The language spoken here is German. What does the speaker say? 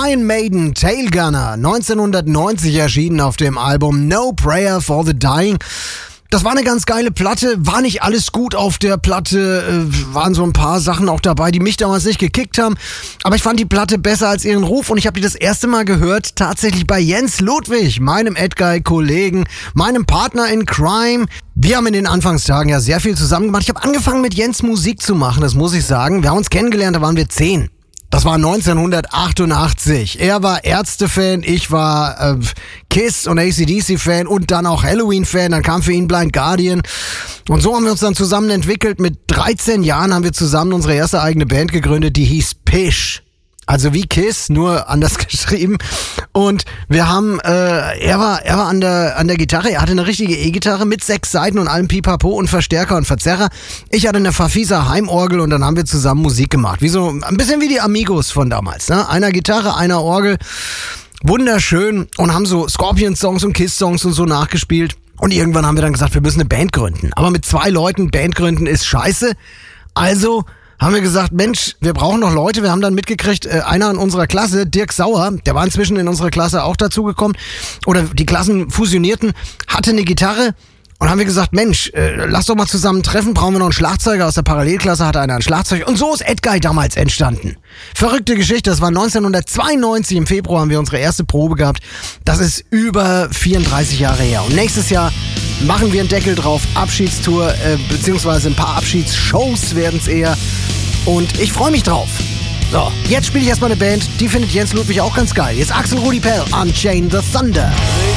Iron Maiden, Tail Gunner, 1990 erschienen auf dem Album No Prayer for the Dying. Das war eine ganz geile Platte, war nicht alles gut auf der Platte, waren so ein paar Sachen auch dabei, die mich damals nicht gekickt haben, aber ich fand die Platte besser als ihren Ruf und ich habe die das erste Mal gehört, tatsächlich bei Jens Ludwig, meinem Edguy-Kollegen, meinem Partner in Crime. Wir haben in den Anfangstagen ja sehr viel zusammen gemacht. Ich habe angefangen mit Jens Musik zu machen, das muss ich sagen. Wir haben uns kennengelernt, da waren wir 10. Das war 1988. Er war Ärzte-Fan, ich war Kiss und AC/DC-Fan und dann auch Halloween-Fan. Dann kam für ihn Blind Guardian. Und so haben wir uns dann zusammen entwickelt. Mit 13 Jahren haben wir zusammen unsere erste eigene Band gegründet, die hieß Pish. Also wie Kiss, nur anders geschrieben. Und wir haben, er war an der Gitarre, er hatte eine richtige E-Gitarre mit 6 Saiten und allem Pipapo und Verstärker und Verzerrer. Ich hatte eine Fafisa Heimorgel und dann haben wir zusammen Musik gemacht. Ein bisschen wie die Amigos von damals, ne? Einer Gitarre, einer Orgel. Wunderschön. Und haben so Scorpions-Songs und Kiss-Songs und so nachgespielt. Und irgendwann haben wir dann gesagt, wir müssen eine Band gründen. Aber mit 2 Leuten Band gründen ist scheiße. Also haben wir gesagt, Mensch, wir brauchen noch Leute. Wir haben dann mitgekriegt, einer in unserer Klasse, Dirk Sauer, der war inzwischen in unserer Klasse auch dazugekommen, oder die Klassen fusionierten, hatte eine Gitarre und haben wir gesagt, Mensch, lass doch mal zusammen treffen, brauchen wir noch einen Schlagzeuger. Aus der Parallelklasse hatte einer ein Schlagzeug und so ist Edguy damals entstanden. Verrückte Geschichte, das war 1992, im Februar haben wir unsere erste Probe gehabt. Das ist über 34 Jahre her und nächstes Jahr machen wir einen Deckel drauf, Abschiedstour, beziehungsweise ein paar Abschiedsshows werden es eher. Und ich freue mich drauf. So, jetzt spiele ich erstmal eine Band, die findet Jens Ludwig auch ganz geil. Jetzt Axel Rudi Pell, Unchain the Thunder.